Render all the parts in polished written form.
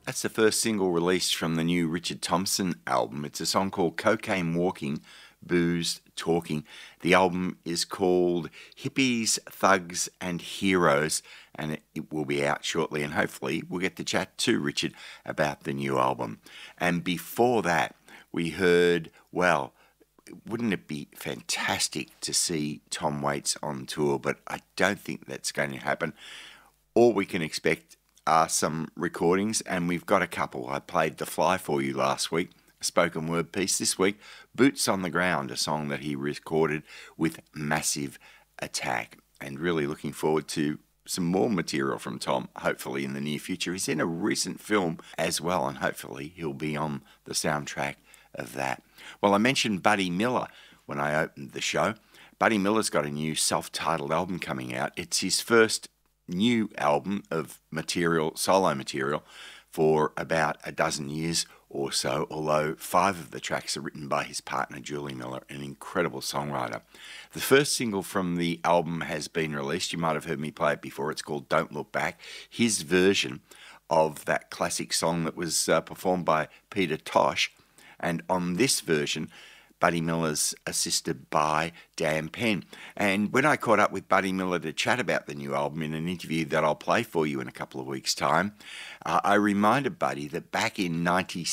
That's the first single released from the new Richard Thompson album. It's a song called Cocaine Walking, Booze Talking. The album is called Hippies, Thugs and Heroes, and it will be out shortly, and hopefully we'll get to chat to Richard about the new album. And before that, we heard, well, wouldn't it be fantastic to see Tom Waits on tour? But I don't think that's going to happen. All we can expect are some recordings, and we've got a couple. I played The Fly for you last week, a spoken word piece this week. Boots on the Ground, a song that he recorded with Massive Attack. And really looking forward to some more material from Tom, hopefully in the near future. He's in a recent film as well, and hopefully he'll be on the soundtrack of that. Well, I mentioned Buddy Miller when I opened the show. Buddy Miller's got a new self-titled album coming out. It's his first new album of material, solo material, for about a dozen years or so, although 5 of the tracks are written by his partner Julie Miller, an incredible songwriter. The first single from the album has been released. You might have heard me play it before. It's called Don't Look Back. His version of that classic song that was performed by Peter Tosh. And on this version, Buddy Miller's assisted by Dan Penn. And when I caught up with Buddy Miller to chat about the new album in an interview that I'll play for you in a couple of weeks' time, I reminded Buddy that back in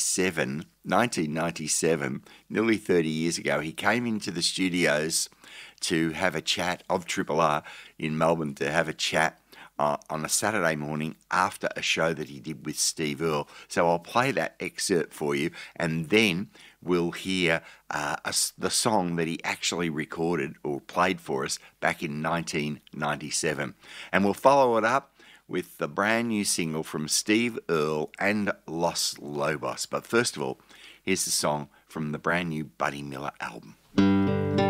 1997, nearly 30 years ago, he came into the studios to have a chat of Triple R in Melbourne, to have a chat on a Saturday morning after a show that he did with Steve Earle. So I'll play that excerpt for you, and then we'll hear the song that he actually recorded or played for us back in 1997. And we'll follow it up with the brand new single from Steve Earle and Los Lobos. But first of all, here's the song from the brand new Buddy Miller album.